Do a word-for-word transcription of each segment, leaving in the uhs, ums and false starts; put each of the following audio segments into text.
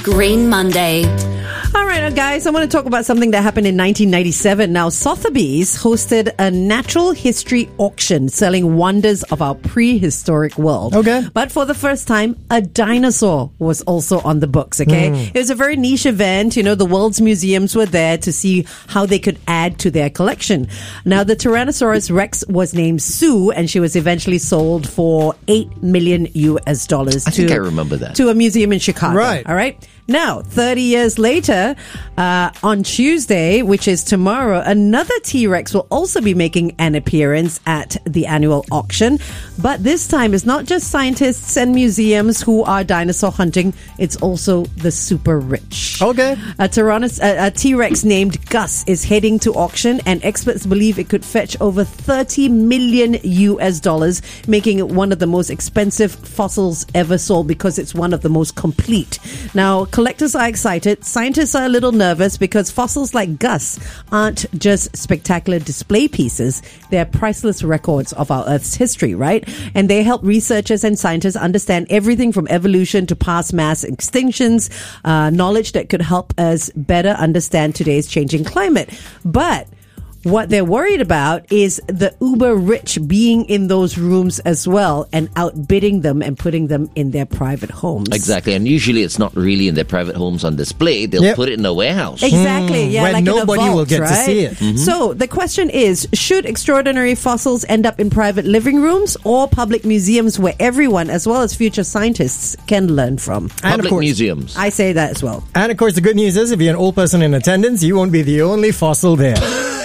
Green Monday. All right, guys, I want to talk about something that happened in nineteen ninety-seven. Now, Sotheby's hosted a natural history auction selling wonders of our prehistoric world. Okay. But for the first time, a dinosaur was also on the books, okay? Mm. It was a very niche event. You know, the world's museums were there to see how they could add to their collection. Now, the Tyrannosaurus Rex was named Sue, and she was eventually sold for eight million U S dollars. I to, think I remember that. To a museum in Chicago. Right. All right. Now, thirty years later, uh, on Tuesday, which is tomorrow, another T-Rex will also be making an appearance at the annual auction. But this time, it's not just scientists and museums who are dinosaur hunting. It's also the super rich. Okay. A, Tyrannos- a, a T-Rex named Gus is heading to auction, and experts believe it could fetch over thirty million U S dollars, making it one of the most expensive fossils ever sold because it's one of the most complete. Now, collectors are excited. Scientists are a little nervous because fossils like Gus aren't just spectacular display pieces. They're priceless records of our Earth's history, right? And they help researchers and scientists understand everything from evolution to past mass extinctions, uh, knowledge that could help us better understand today's changing climate. But what they're worried about is the uber rich being in those rooms as well and outbidding them and putting them in their private homes. Exactly. And usually it's not really in their private homes on display. They'll Yep. put it in a warehouse. Exactly. Yeah, where like nobody in a vault, will get to right? see it. Mm-hmm. So the question is, should extraordinary fossils end up in private living rooms or public museums where everyone, as well as future scientists, can learn from? And of Public course, museums. I say that as well. and of course, the good news is if you're an old person in attendance, you won't be the only fossil there.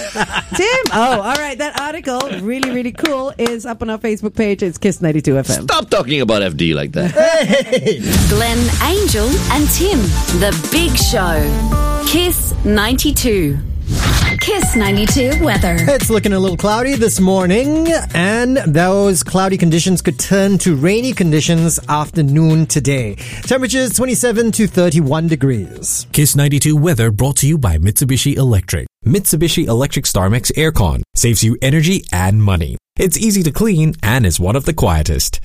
Tim! Oh, all right. That article, really, really cool, is up on our Facebook page. It's Kiss ninety-two F M. Stop talking about F D like that. Glenn, Angel and Tim. The Big Show. Kiss ninety-two. Kiss ninety-two weather. It's looking a little cloudy this morning, and those cloudy conditions could turn to rainy conditions after noon today. Temperatures twenty-seven to thirty-one degrees. Kiss ninety-two weather brought to you by Mitsubishi Electric. Mitsubishi Electric StarMax Aircon saves you energy and money. It's easy to clean and is one of the quietest.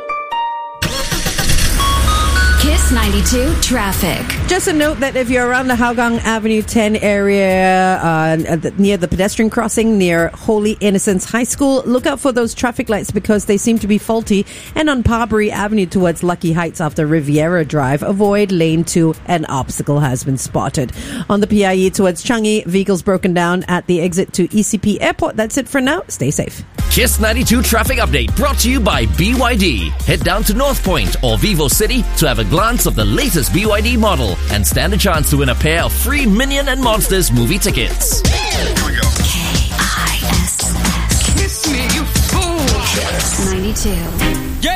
Kiss ninety-two traffic. Just a note that if you're around the Hougang Avenue ten area, uh, at the, near the pedestrian crossing near Holy Innocents High School, look out for those traffic lights because they seem to be faulty. And on Parbury Avenue towards Lucky Heights after Riviera Drive, avoid lane two. An obstacle has been spotted. On the P I E towards Changi, vehicles broken down at the exit to E C P Airport. That's it for now. Stay safe. Kiss ninety-two traffic update brought to you by B Y D. Head down to North Point or Vivo City to have a glance of the latest B Y D model and stand a chance to win a pair of free Minion and Monsters movie tickets. K I S S. Kiss me, you fool. Kiss ninety-two.